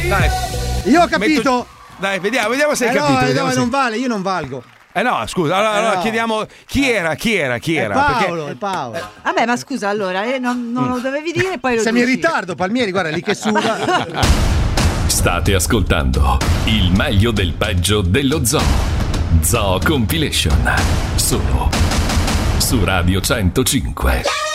Dai. Io ho capito. Dai, vediamo se hai capito. No, non vale, io non valgo. No, scusa, allora chiediamo chi era. È Paolo. Vabbè, ma scusa, allora, non lo dovevi dire, poi lo Siamo in dici. ritardo, Palmieri, guarda lì che suda. State ascoltando il meglio del peggio dello Zoo. Zoo Compilation. Solo su Radio 105.